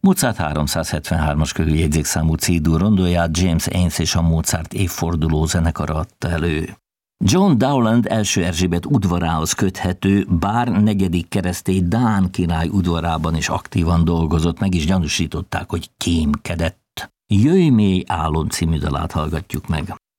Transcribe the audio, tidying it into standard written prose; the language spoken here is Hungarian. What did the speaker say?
Mozart 373-as körül jegyzékszámú C-dur rondóját James Ainnes és a Mozart évforduló zenekara adta elő. John Dowland első Erzsébet udvarához köthető, bár negyedik keresztély dán király udvarában is aktívan dolgozott, meg is gyanúsították, hogy kémkedett. Jöjj mély álom című dalát hallgatjuk meg.